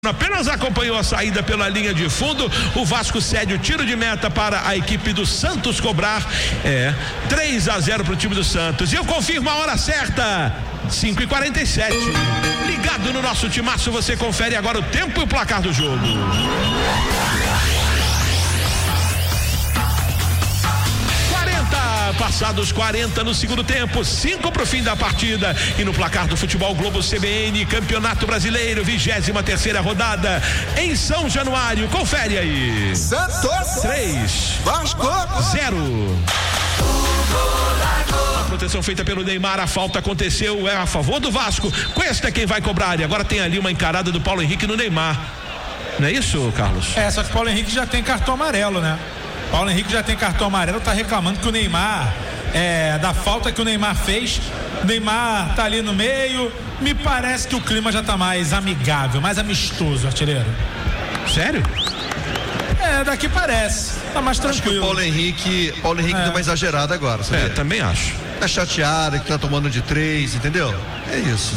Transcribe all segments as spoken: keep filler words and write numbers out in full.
Apenas acompanhou a saída pela linha de fundo. O Vasco cede o tiro de meta para a equipe do Santos cobrar. É três a zero para o time do Santos. E eu confirmo a hora certa: cinco e quarenta e sete. Ligado no nosso timaço, você confere agora o tempo e o placar do jogo. Passados quarenta no segundo tempo, cinco para o fim da partida. E no placar do Futebol Globo C B N, Campeonato Brasileiro, vigésima terceira rodada em São Januário. Confere aí. Santos três, Vasco zero. A proteção feita pelo Neymar, a falta aconteceu, é a favor do Vasco. Cuesta é quem vai cobrar. E agora tem ali uma encarada do Paulo Henrique no Neymar. Não é isso, Carlos? É, só que o Paulo Henrique já tem cartão amarelo, né? Paulo Henrique já tem cartão amarelo, tá reclamando que o Neymar, é, da falta que o Neymar fez. O Neymar tá ali no meio. Me parece que o clima já tá mais amigável, mais amistoso, artilheiro. Sério? É, daqui parece. Tá mais tranquilo. Acho que o Paulo Henrique, Paulo Henrique é. deu uma exagerada agora, sabe? É, também acho. Tá chateado que tá tomando de três, entendeu? É isso.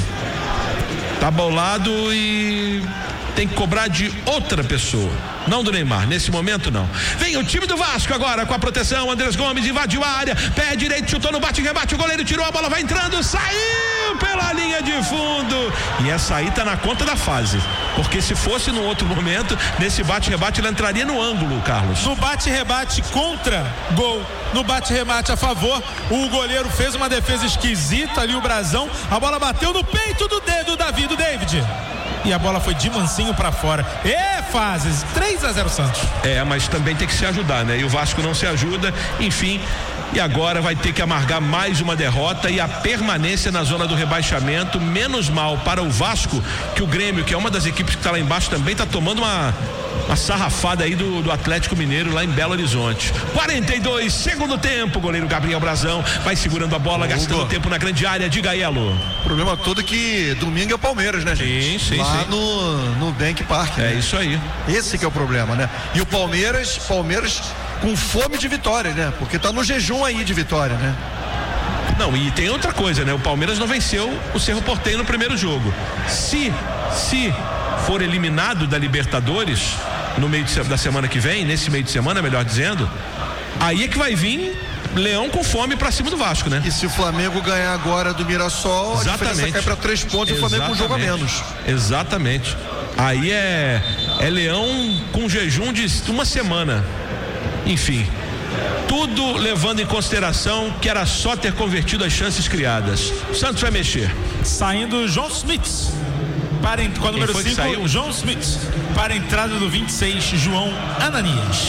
Tá bolado e tem que cobrar de outra pessoa, não do Neymar, nesse momento não. Vem o time do Vasco agora com a proteção. Andrés Gomes invadiu a área, pé direito, chutou no bate rebate, o goleiro tirou a bola, vai entrando, saiu pela linha de fundo. E essa aí tá na conta da fase, porque se fosse no outro momento, nesse bate rebate ele entraria no ângulo, Carlos. No bate rebate contra, gol. No bate rebate a favor, o goleiro fez uma defesa esquisita ali, o Brazão, a bola bateu no peito do dedo Davi, do David. E a bola foi de mansinho pra fora. É, fases, três a zero Santos. É, mas também tem que se ajudar, né? E o Vasco não se ajuda, enfim. E agora vai ter que amargar mais uma derrota e a permanência na zona do rebaixamento. Menos mal para o Vasco, que o Grêmio, que é uma das equipes que está lá embaixo, também está tomando uma, uma sarrafada aí do, do Atlético Mineiro lá em Belo Horizonte. quarenta e dois, segundo tempo, goleiro Gabriel Brazão vai segurando a bola, gastando Hugo. tempo na grande área. Diga aí, Alô. O problema todo é que domingo é o Palmeiras, né, gente? Sim, sim, lá sim. no, no Bank Park. É, né? isso aí. Esse que é o problema, né? E o Palmeiras, Palmeiras com fome de vitória, né? Porque tá no jejum aí de vitória, né? Não, e tem outra coisa, né? O Palmeiras não venceu o Cerro Porteño no primeiro jogo. Se, se for eliminado da Libertadores no meio de, da semana que vem, nesse meio de semana, melhor dizendo, aí é que vai vir Leão com fome pra cima do Vasco, né? E se o Flamengo ganhar agora do Mirassol, Exatamente. a diferença cai pra três pontos e o Flamengo com um jogo a menos. Exatamente. Aí é, é Leão com jejum de uma semana. Enfim, tudo levando em consideração que era só ter convertido as chances criadas. O Santos vai mexer. Saindo João Smith para com a número cinco, João Smith para a entrada do vinte e seis, João Ananias.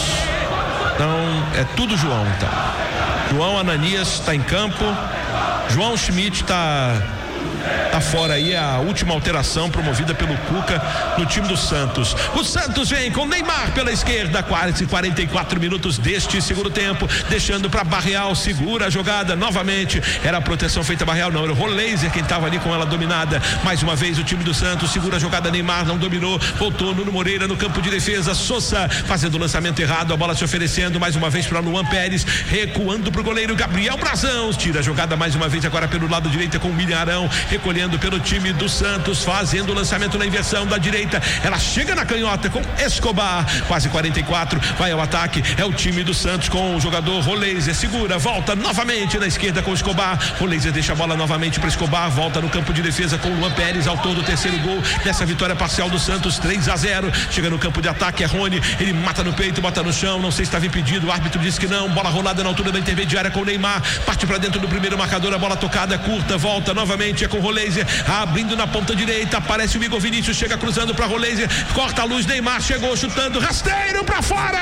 Então é tudo João, tá? João Ananias está em campo. João Schmidt está tá fora aí, a última alteração promovida pelo Cuca no time do Santos. O Santos vem com Neymar pela esquerda, quase quarenta e quatro minutos deste segundo tempo, deixando para Barreal, segura a jogada novamente. Era a proteção feita Barreal, não, era o Roleiser quem estava ali com ela dominada. Mais uma vez o time do Santos segura a jogada, Neymar não dominou, voltou Nuno Moreira no campo de defesa, Sousa fazendo o lançamento errado, a bola se oferecendo mais uma vez para Luan Pérez, recuando para o goleiro Gabriel Brazão, tira a jogada mais uma vez agora pelo lado direito com o Milharão, recolhendo pelo time do Santos, fazendo o lançamento na inversão da direita, ela chega na canhota com Escobar, quase quarenta e quatro, vai ao ataque, é o time do Santos com o jogador Roleiser, segura, volta novamente na esquerda com o Escobar, Roleiser deixa a bola novamente para Escobar, volta no campo de defesa com o Luan Pérez, autor do terceiro gol dessa vitória parcial do Santos, três a zero, chega no campo de ataque, é Rony, ele mata no peito, bota no chão, não sei se estava impedido, o árbitro disse que não, bola rolada na altura da intermediária com o Neymar, parte para dentro do primeiro marcador, a bola tocada, curta, volta novamente, é com o Roleiser, abrindo na ponta direita, aparece o Igor Vinícius, chega cruzando para Roleiser, corta a luz, Neymar chegou chutando, rasteiro para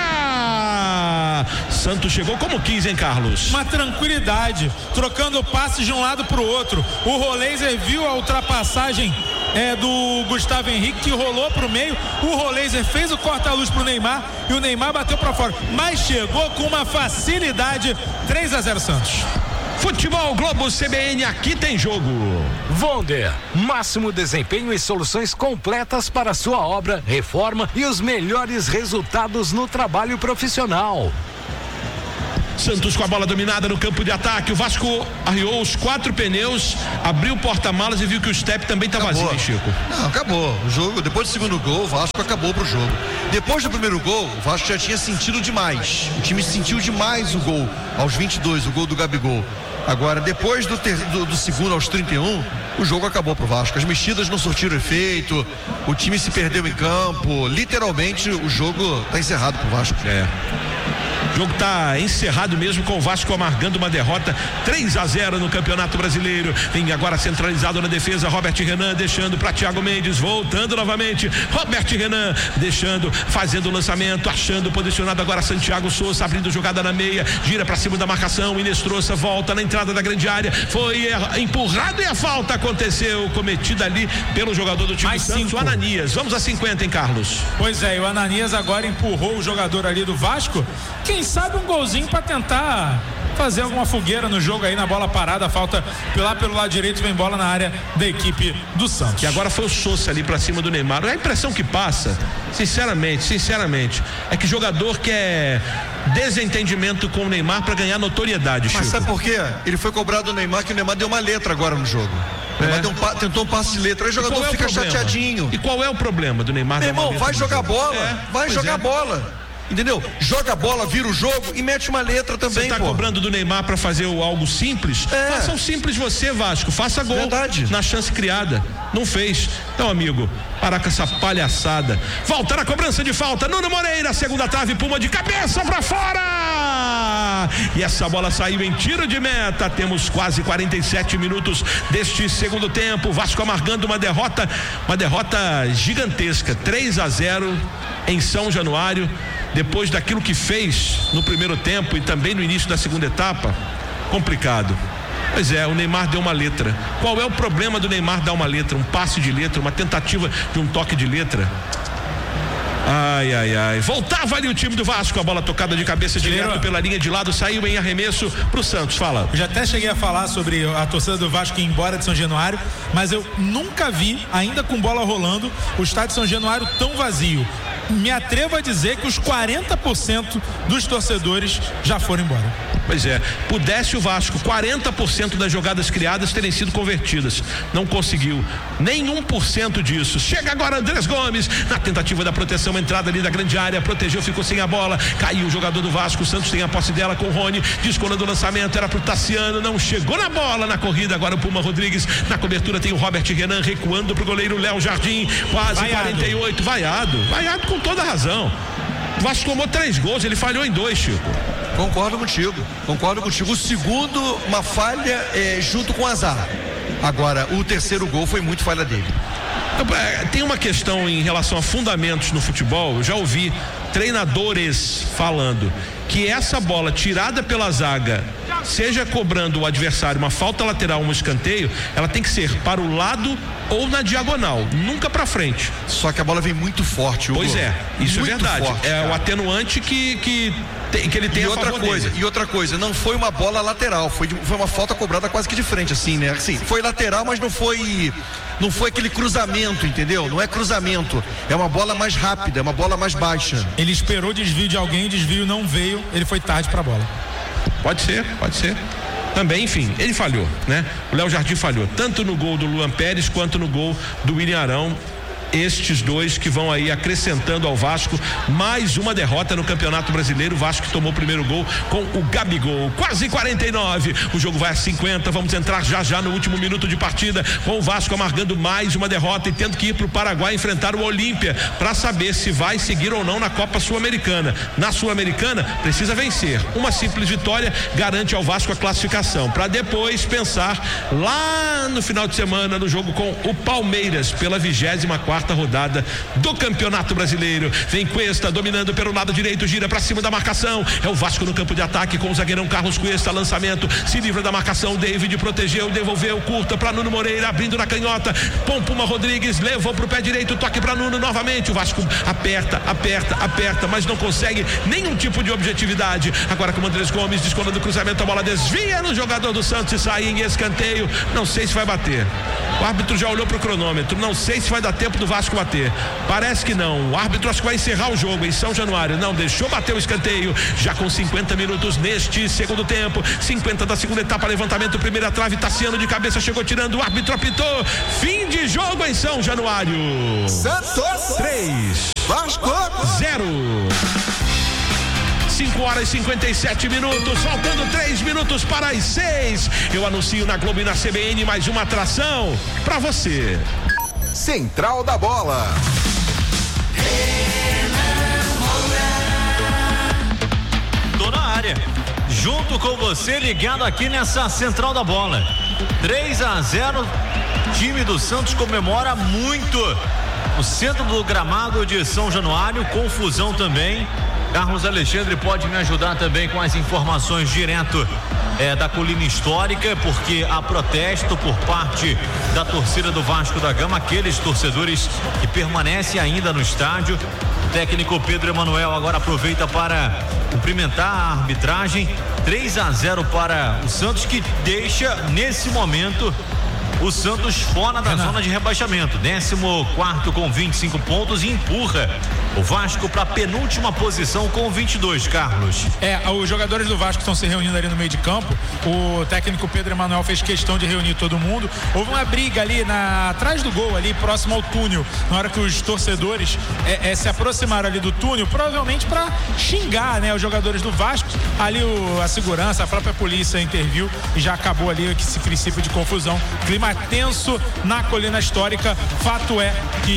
fora. Santos chegou como quis, hein, Carlos? Uma tranquilidade, trocando passes de um lado para o outro. O Roleiser viu a ultrapassagem é, do Gustavo Henrique, que rolou pro meio, o Roleiser fez o corta-luz pro Neymar e o Neymar bateu para fora, mas chegou com uma facilidade. Três a zero Santos. Futebol Globo C B N, aqui tem jogo. Vonder, máximo desempenho e soluções completas para sua obra, reforma e os melhores resultados no trabalho profissional. Santos com a bola dominada no campo de ataque. O Vasco arriou os quatro pneus, abriu o porta-malas e viu que o step também tá vazio, hein, Chico? Não, acabou. O jogo, depois do segundo gol, o Vasco acabou pro jogo. Depois do primeiro gol, o Vasco já tinha sentido demais. O time sentiu demais o gol aos vinte e dois, o gol do Gabigol. Agora, depois do, ter, do, do segundo aos trinta e um, o jogo acabou pro Vasco. As mexidas não surtiram efeito, o time se perdeu em campo. Literalmente, o jogo tá encerrado pro Vasco. É. O jogo está encerrado mesmo, com o Vasco amargando uma derrota três a zero no Campeonato Brasileiro. Vem agora centralizado na defesa, Robert Renan deixando para Thiago Mendes, voltando novamente, Robert Renan deixando, fazendo o lançamento, achando posicionado agora Santiago Souza, abrindo jogada na meia, gira para cima da marcação, Inestrosa volta na entrada da grande área, foi empurrado e a falta aconteceu, cometida ali pelo jogador do time Mais Santos, cinco. o Ananias. Vamos a cinquenta, hein, Carlos? Pois é, e o Ananias agora empurrou o jogador ali do Vasco. Quem sabe um golzinho para tentar fazer alguma fogueira no jogo aí na bola parada. Falta lá pelo lado direito, vem bola na área da equipe do Santos. E agora foi o Sousa ali pra cima do Neymar. A impressão que passa, sinceramente, sinceramente, é que jogador quer desentendimento com o Neymar pra ganhar notoriedade, Chico. Mas sabe por quê? Ele foi cobrado do Neymar, que o Neymar deu uma letra agora no jogo. O Neymar É. deu um pa, tentou um passe de letra, aí o jogador é o fica problema? chateadinho. E qual é o problema do Neymar? Meu dar uma irmão, letra vai no jogar jogo? bola, É, vai pois jogar é. bola. Entendeu? Joga a bola, vira o jogo e mete uma letra também, Você tá pô. cobrando do Neymar pra fazer o algo simples? É. Faça o simples você, Vasco. Faça gol. Verdade. Na chance criada. Não fez. Então, amigo, parar com essa palhaçada. Volta na cobrança de falta. Nuno Moreira, segunda trave, Puma de cabeça pra fora. E essa bola saiu em tiro de meta. Temos quase quarenta e sete minutos deste segundo tempo. Vasco amargando uma derrota, uma derrota gigantesca. três a zero em São Januário. Depois daquilo que fez no primeiro tempo e também no início da segunda etapa, complicado. Pois é, o Neymar deu uma letra. Qual é o problema do Neymar dar uma letra? Um passe de letra, uma tentativa de um toque de letra? Ai, ai, ai. Voltava ali o time do Vasco, a bola tocada de cabeça direto pela linha de lado, saiu em arremesso pro Santos. Fala. Eu já até cheguei a falar sobre a torcida do Vasco ir embora de São Januário, mas eu nunca vi, ainda com bola rolando, o estádio de São Januário tão vazio. Me atrevo a dizer que os quarenta por cento dos torcedores já foram embora. Pois é, pudesse o Vasco quarenta por cento das jogadas criadas terem sido convertidas, não conseguiu nenhum por cento disso. Chega agora Andrés Gomes na tentativa da proteção, entrada ali da grande área, protegeu, ficou sem a bola, caiu o jogador do Vasco. O Santos tem a posse dela com o Rony, descolando o lançamento, era pro Tassiano, não chegou na bola na corrida. Agora o Puma Rodrigues na cobertura, tem o Robert Renan recuando pro goleiro Léo Jardim, quase Vaiado. quarenta e oito, vaiado, vaiado com toda a razão. O Vasco tomou três gols, ele falhou em dois, Chico. Concordo contigo, concordo contigo. O segundo, uma falha é, junto com o azar. Agora, o terceiro gol foi muito falha dele. Tem uma questão em relação a fundamentos no futebol. Eu já ouvi treinadores falando que essa bola tirada pela zaga, seja cobrando o adversário uma falta lateral, um escanteio, ela tem que ser para o lado ou na diagonal, nunca para frente. Só que a bola vem muito forte, Hugo. Pois é, isso muito é verdade. Forte, é cara. o atenuante que que, tem, que ele tem e a outra favor coisa, dele. e outra coisa, não foi uma bola lateral, foi, de, foi uma falta cobrada quase que de frente, assim, né? Assim, foi lateral, mas não foi, não foi aquele cruzamento, entendeu? Não é cruzamento, é uma bola mais rápida, é uma bola mais baixa. Ele esperou o desvio de alguém, o desvio não veio, ele foi tarde pra bola. Pode ser, pode ser. Também, enfim, ele falhou, né? O Léo Jardim falhou, tanto no gol do Luan Pérez quanto no gol do William Arão. Estes dois que vão aí acrescentando ao Vasco mais uma derrota no Campeonato Brasileiro. O Vasco que tomou o primeiro gol com o Gabigol, quase quarenta e nove, o jogo vai a cinquenta, vamos entrar já já no último minuto de partida, com o Vasco amargando mais uma derrota e tendo que ir para o Paraguai enfrentar o Olímpia para saber se vai seguir ou não na Copa Sul-Americana. Na Sul-Americana precisa vencer, uma simples vitória garante ao Vasco a classificação, para depois pensar lá no final de semana no jogo com o Palmeiras pela vigésima quarta rodada do Campeonato Brasileiro. Vem Cuesta dominando pelo lado direito, gira pra cima da marcação, é o Vasco no campo de ataque com o zagueirão Carlos Cuesta, lançamento, se livra da marcação, David protegeu, devolveu, curta pra Nuno Moreira, abrindo na canhota, Puma Rodrigues levou pro pé direito, toque pra Nuno novamente, o Vasco aperta, aperta, aperta, mas não consegue nenhum tipo de objetividade. Agora com o Andrés Gomes descolando o cruzamento, a bola desvia no jogador do Santos e sai em escanteio, não sei se vai bater. O árbitro já olhou pro cronômetro, não sei se vai dar tempo do Vasco bater. Parece que não. O árbitro acho que vai encerrar o jogo em São Januário. Não deixou bater o escanteio. Já com cinquenta minutos neste segundo tempo. cinquenta da segunda etapa, levantamento, primeira trave, Tassiano de cabeça chegou tirando, o árbitro apitou. Fim de jogo em São Januário. Santos três, Vasco zero. cinco horas e cinquenta e sete minutos, faltando três minutos para as seis. Eu anuncio na Globo e na C B N mais uma atração para você. Central da Bola. Tô na área, junto com você, ligado aqui nessa Central da Bola. três a zero, time do Santos comemora muito. O centro do gramado de São Januário, confusão também. Carlos Alexandre pode me ajudar também com as informações direto é, da colina histórica, porque há protesto por parte da torcida do Vasco da Gama, aqueles torcedores que permanecem ainda no estádio. O técnico Pedro Emanuel agora aproveita para cumprimentar a arbitragem. três a zero para o Santos, que deixa nesse momento o Santos fora da Renan. Zona de rebaixamento, décimo quarto com vinte e cinco pontos, e empurra o Vasco para a penúltima posição com vinte e dois, Carlos. É, os jogadores do Vasco estão se reunindo ali no meio de campo. O técnico Pedro Emanuel fez questão de reunir todo mundo. Houve uma briga ali na, atrás do gol, ali próximo ao túnel, na hora que os torcedores é, é, se aproximaram ali do túnel, provavelmente para xingar, né, os jogadores do Vasco. Ali o, a segurança, a própria polícia interviu e já acabou ali esse princípio de confusão. Clima tenso na colina histórica. Fato é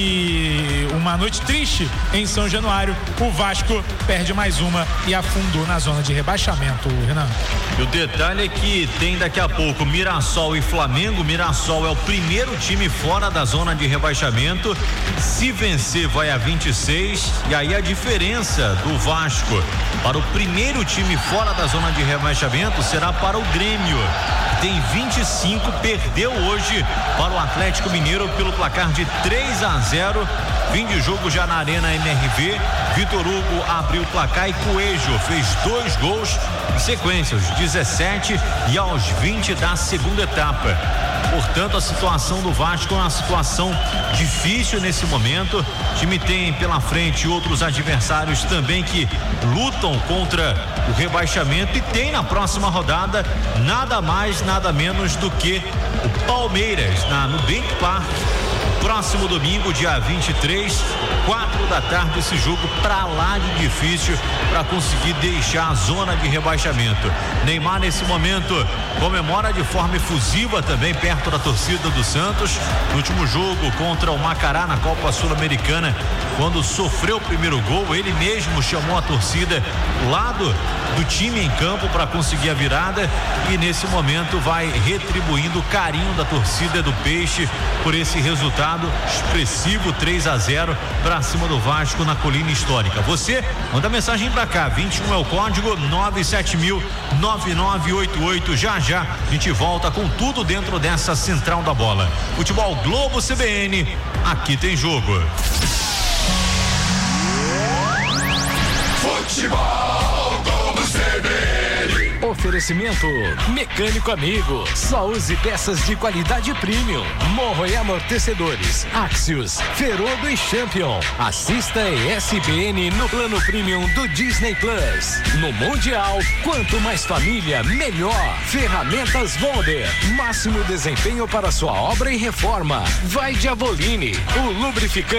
que uma noite triste em São Januário. O Vasco perde mais uma e afundou na zona de rebaixamento, Renan. E o detalhe é que tem daqui a pouco Mirassol e Flamengo. Mirassol é o primeiro time fora da zona de rebaixamento. Se vencer, vai a vinte e seis. E aí a diferença do Vasco para o primeiro time fora da zona de rebaixamento será para o Grêmio. Tem vinte e cinco, perdeu hoje para o Atlético Mineiro pelo placar de três a zero. Fim de jogo já na Arena M R V. Vitor Hugo abriu o placar e Coelho fez dois gols em sequência, aos dezessete e aos vinte da segunda etapa. Portanto, a situação do Vasco é uma situação difícil nesse momento. O time tem pela frente outros adversários também que lutam contra o rebaixamento, e tem na próxima rodada nada mais, nada menos do que o Palmeiras na Nubank Park. Próximo domingo, dia vinte e três, quatro da tarde, esse jogo pra lá de difícil para conseguir deixar a zona de rebaixamento. Neymar, nesse momento, comemora de forma efusiva também perto da torcida do Santos. No último jogo contra o Macará na Copa Sul-Americana, quando sofreu o primeiro gol, ele mesmo chamou a torcida do lado do time em campo para conseguir a virada, e nesse momento vai retribuindo o carinho da torcida do Peixe por esse resultado expressivo. Três a zero para cima do Vasco na colina histórica. Você manda mensagem para cá, vinte e um é o código, nove sete mil nove nove oito oito. Já já a gente volta com tudo dentro dessa Central da Bola. Futebol Globo C B N, aqui tem jogo. Futebol Globo C B N. Oferecimento Mecânico Amigo. Só use peças de qualidade premium. Morro e amortecedores, Axios, Ferodo e Champion. Assista a E S P N no plano premium do Disney Plus. No Mundial, quanto mais família, melhor. Ferramentas Bonder, máximo desempenho para sua obra e reforma. Vai de Avoline, o lubrificante